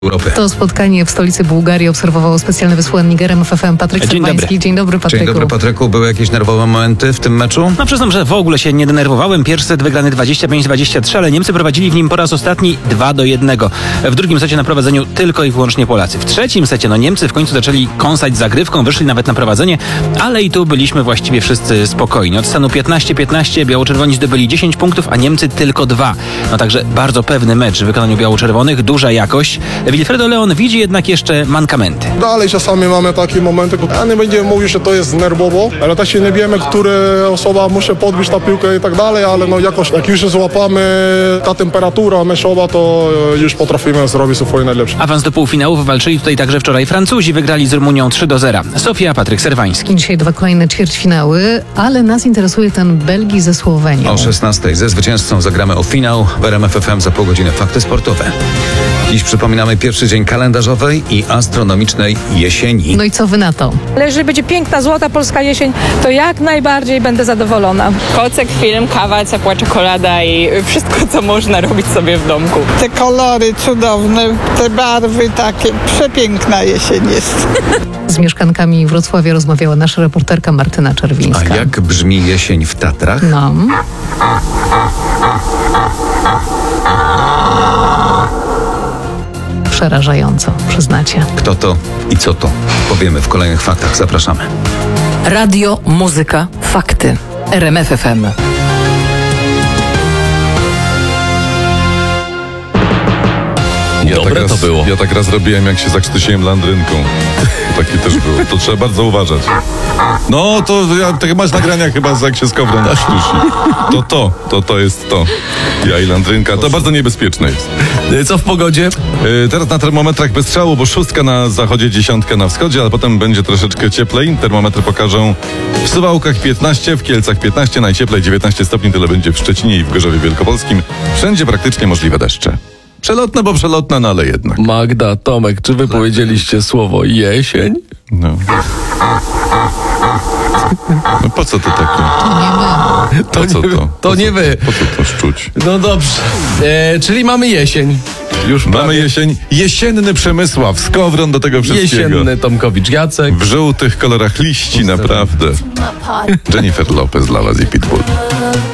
Europy. To spotkanie w stolicy Bułgarii obserwował specjalny wysłannik RMF FM Patryk Serwański. Dzień dobry, Patryku. Dzień dobry, Patryku. Były jakieś nerwowe momenty w tym meczu? No przyznam, że w ogóle się nie denerwowałem. Pierwszy set wygrany 25-23, ale Niemcy prowadzili w nim po raz ostatni 2-1. W drugim secie na prowadzeniu tylko i wyłącznie Polacy. W trzecim secie Niemcy w końcu zaczęli kąsać zagrywką, wyszli nawet na prowadzenie, ale i tu byliśmy właściwie wszyscy spokojni. Od stanu 15-15 biało-czerwoni zdobyli 10 punktów, a Niemcy tylko 2. No także bardzo pewny mecz w wykonaniu biało-czerwonych, duża jakość. Wilfredo Leon widzi jednak jeszcze mankamenty. Dalej czasami mamy takie momenty, ja nie będę mówił, że to jest nerwowo, ale też się nie wiemy, która osoba musi podbić ta piłkę i tak dalej, ale no jakoś, jak już złapamy ta temperatura meczowa, to już potrafimy zrobić swoje najlepsze. Awans do półfinałów walczyli tutaj także wczoraj Francuzi, wygrali z Rumunią 3-0. Sofia, Patryk Serwański. Dzisiaj 2 kolejne ćwierćfinały, ale nas interesuje ten Belgii ze Słowenią. O 16:00 ze zwycięzcą zagramy o finał w RMF FM za pół godziny. Fakty sportowe. Dziś przypominamy pierwszy dzień kalendarzowej i astronomicznej jesieni. No i co wy na to? Ale jeżeli będzie piękna, złota polska jesień, to jak najbardziej będę zadowolona. Kocek, film, kawa, ciepła czekolada i wszystko, co można robić sobie w domku. Te kolory cudowne, te barwy takie, przepiękna jesień jest. Z mieszkankami Wrocławia rozmawiała nasza reporterka Martyna Czerwińska. A jak brzmi jesień w Tatrach? No. Przerażająco, przyznacie. Kto to i co to? Powiemy w kolejnych faktach. Zapraszamy. Radio, muzyka, fakty. RMF FM. Dobre to było. Ja tak raz robiłem, jak się zakrztusiłem landrynką. Taki też było. To trzeba bardzo uważać. No, to ja tak masz nagrania chyba, jak się z kowrą krztusi. To jest to. Ja i landrynka. To bardzo niebezpieczne jest. Co w pogodzie? Teraz na termometrach bez strzału, bo 6 na zachodzie, 10 na wschodzie, ale potem będzie troszeczkę cieplej. Termometry pokażą w Suwałkach 15, w Kielcach 15, najcieplej 19 stopni, tyle będzie w Szczecinie i w Gorzowie Wielkopolskim. Wszędzie praktycznie możliwe deszcze. Przelotne, bo przelotne, no ale jednak. Magda, Tomek, czy wy powiedzieliście słowo jesień? No. No po co to takie? To nie my. To nie wy. Po co to szczuć? No dobrze. Czyli mamy jesień. Już mamy jesień. Jesienny Przemysław, Skowron do tego wszystkiego. Jesienny Tomkowicz Jacek. W żółtych kolorach liści, naprawdę. Jennifer Lopez dla was i Pitbull.